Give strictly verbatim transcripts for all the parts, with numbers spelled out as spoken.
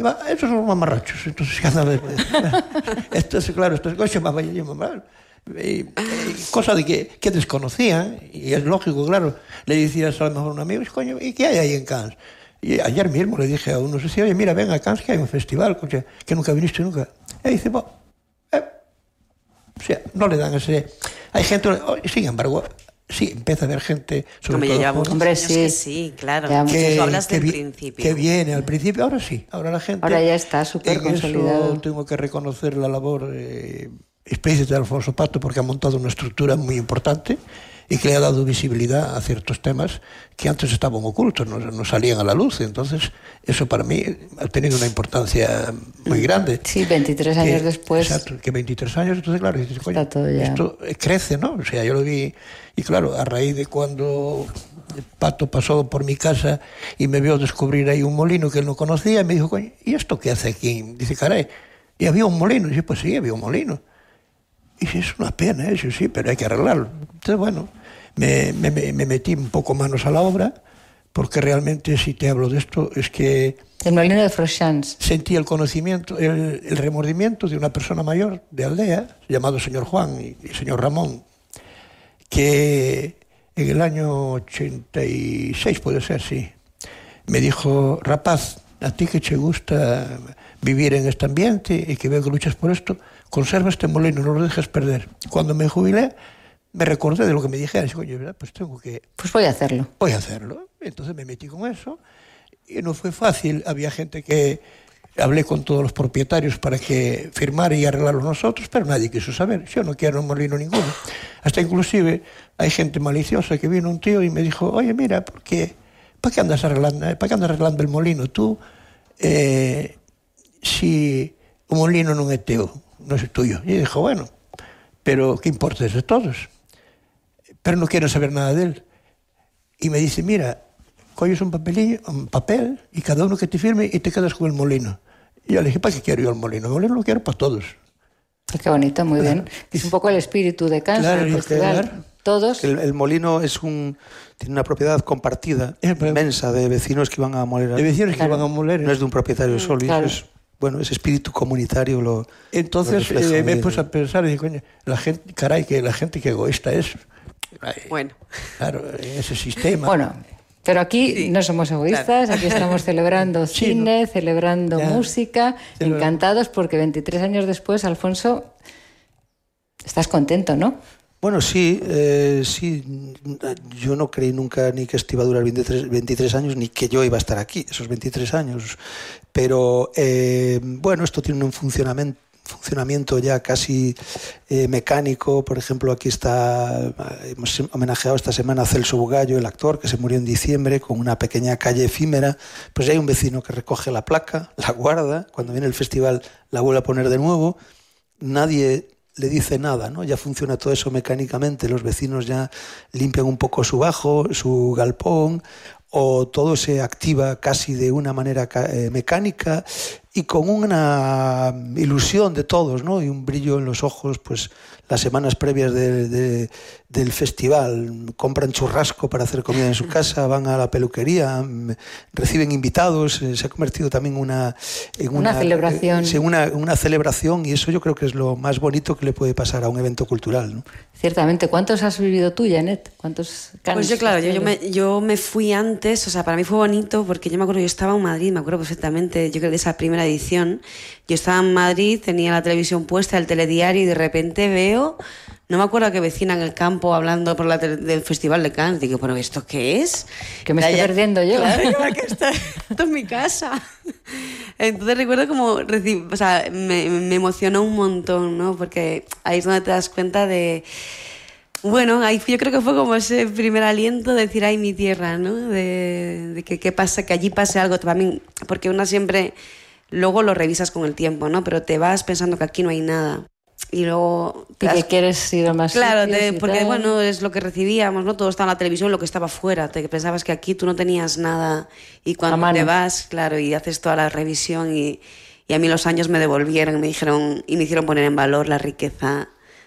decía, ah, estos son los mamarrachos. Entonces, cada vez... entonces, claro, estos coches mamá y mamá. Y, y cosa de que, que desconocían, y es lógico, claro. Le decías a lo mejor a un amigo, coño, ¿y qué hay ahí en Cannes? Y ayer mismo le dije a uno, sí, oye, mira, ven a Cannes, que hay un festival, coche, que nunca viniste nunca. Y dice, bueno, eh, o sea, no le dan ese... Hay gente, oh, sin embargo... Sí, empieza a haber gente, sobre Hombre, todo jóvenes, hombre, sí. que sí, claro. que, Eso hablas que, del vi, principio. que viene al principio, ahora sí, ahora la gente... Ahora ya está súper consolidado. Eso tengo que reconocer la labor eh, explícita de Alfonso Pato, porque ha montado una estructura muy importante y que le ha dado visibilidad a ciertos temas que antes estaban ocultos, no, no salían a la luz. Entonces, eso para mí ha tenido una importancia muy grande. Sí, veintitrés años que, después. Exacto, que veintitrés años, entonces claro, dices, coño, está todo ya. Esto crece, ¿no? O sea, yo lo vi, y claro, a raíz de cuando Pato pasó por mi casa y me vio descubrir ahí un molino que él no conocía, me dijo, coño, ¿y esto qué hace aquí? Dice, caray, ¿y había un molino? Y dice, pues sí, había un molino. Y dice, es una pena eso, sí, pero hay que arreglarlo. Entonces, bueno, me, me, me metí un poco manos a la obra, porque realmente, si te hablo de esto, es que... El molino de Frochans. Sentí el conocimiento, el, el remordimiento de una persona mayor de aldea, llamado señor Juan y, y señor Ramón, que en el año ochenta y seis, puede ser, sí, me dijo, rapaz, a ti que te gusta vivir en este ambiente y que veo que luchas por esto, conserva este molino, no lo dejes perder. Cuando me jubilé, me recordé de lo que me dijeron, y dije, oye, ¿verdad? Pues tengo que... Pues voy a hacerlo. Voy a hacerlo. Entonces me metí con eso y no fue fácil. Había gente que... Hablé con todos los propietarios para que firmara y arreglarlo nosotros, pero nadie quiso saber. Yo no quiero un molino ninguno. Hasta inclusive hay gente maliciosa que vino un tío y me dijo, oye, mira, ¿por qué, ¿para qué andas arreglando, para qué andas arreglando el molino? Tú, eh, si un molino no es teu, no es tuyo. Y dijo, bueno, pero ¿qué importa? Es de todos. Pero no quiero saber nada de él. Y me dice, mira, coges un papelillo, un papel, y cada uno que te firme y te quedas con el molino. Y yo le dije, ¿para qué quiero yo el molino? El molino lo quiero para todos. Qué bonito, muy claro. bien. Es un poco el espíritu de Cannes, claro, el festival. Claro. Todos. El, el molino es un, tiene una propiedad compartida, eh, pero, inmensa, de vecinos que iban a moler. De vecinos claro. que iban a moler. No es de un propietario solo, claro. es, bueno, ese espíritu comunitario lo... Entonces lo eh, me puse a pensar y dije, coño, la gente, caray, que la gente que egoísta es. Bueno. Claro, en ese sistema. Bueno, pero aquí sí, no somos egoístas, claro. Aquí estamos celebrando sí, cine, ¿no? Celebrando ya. Música, Celebra. Encantados porque veintitrés años después, Alfonso, estás contento, ¿no? Bueno, sí, eh, sí, yo no creí nunca ni que esto iba a durar veintitrés, veintitrés años, ni que yo iba a estar aquí esos veintitrés años, pero eh, bueno, esto tiene un funcionamiento funcionamiento ya casi eh, mecánico. Por ejemplo, aquí está, hemos homenajeado esta semana a Celso Bugallo, el actor, que se murió en diciembre, con una pequeña calle efímera. Pues ya hay un vecino que recoge la placa, la guarda, cuando viene el festival la vuelve a poner de nuevo, nadie le dice nada, ¿no? Ya funciona todo eso mecánicamente, los vecinos ya limpian un poco su bajo, su galpón, o todo se activa casi de una manera eh, mecánica y con una ilusión de todos, ¿no? Y un brillo en los ojos, pues las semanas previas de, de, del festival, compran churrasco para hacer comida en su casa, van a la peluquería, reciben invitados, eh, se ha convertido también una, en una, una celebración. Eh, una, una celebración, y eso yo creo que es lo más bonito que le puede pasar a un evento cultural, ¿no? Ciertamente. ¿Cuántos has vivido tú, Janet? ¿Cuántos Cannes? Pues yo, claro, yo, yo, me, yo me fui antes, o sea, para mí fue bonito porque yo me acuerdo, yo estaba en Madrid, me acuerdo perfectamente, yo creo de esa primera edición, yo estaba en Madrid, tenía la televisión puesta, el telediario, y de repente veo, no me acuerdo a qué vecina en el campo hablando por la tele, del Festival de Cannes, digo, ¿pero esto qué es? Que me estoy ya, perdiendo yo. Claro, que está, esto es mi casa. Entonces recuerdo como, o sea, me, me emocionó un montón, ¿no? Porque ahí es donde te das cuenta de... Bueno, ahí yo creo que fue como ese primer aliento de decir, ay, mi tierra, ¿no? De, de que, que pasa, que allí pase algo también, porque una siempre, luego lo revisas con el tiempo, ¿no? Pero te vas pensando que aquí no hay nada. Y luego... Y que quieres ir a más Claro, te, porque tal. Bueno, es lo que recibíamos, ¿no? Todo estaba en la televisión, lo que estaba fuera. Te pensabas que aquí tú no tenías nada, y cuando te vas, claro, y haces toda la revisión, y, y a mí los años me devolvieron, me dijeron, y me hicieron poner en valor la riqueza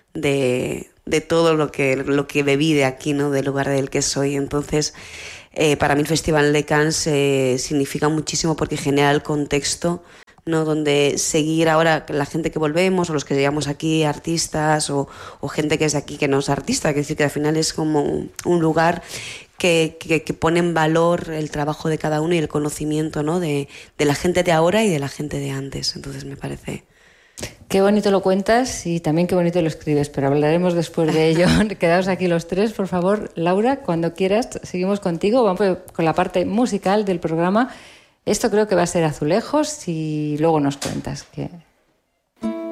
de... de todo lo que, lo que bebí de aquí, ¿no? Del lugar del que soy. Entonces, eh, para mí el Festival de Cannes eh, significa muchísimo porque genera el contexto ¿no? Donde seguir ahora la gente que volvemos, o los que llegamos aquí, artistas, o, o gente que es de aquí que no es artista, que decir que al final es como un, un lugar que, que, que pone en valor el trabajo de cada uno y el conocimiento, ¿no? de, de la gente de ahora y de la gente de antes. Entonces me parece... Qué bonito lo cuentas y también qué bonito lo escribes, pero hablaremos después de ello. Quedaos aquí los tres, por favor. Laura, cuando quieras, seguimos contigo. Vamos con la parte musical del programa. Esto creo que va a ser Azulejos y luego nos cuentas qué,